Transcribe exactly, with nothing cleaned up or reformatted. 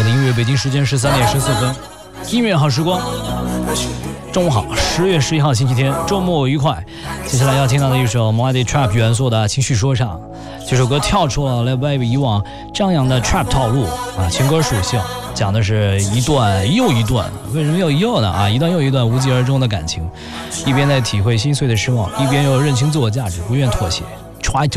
的音乐，北京时间十三点十四分，音乐好时光。中午好，十月十一号星期天，周末愉快。接下来要听到的一首 Melody Trap 元素的情绪说唱，这首歌跳出了 Lil Baby 以往张扬的 Trap 套路啊，情歌属性，讲的是一段又一段，为什么又又呢啊？一段又一段无疾而终的感情，一边在体会心碎的失望，一边又认清自我价值，不愿妥协。Try to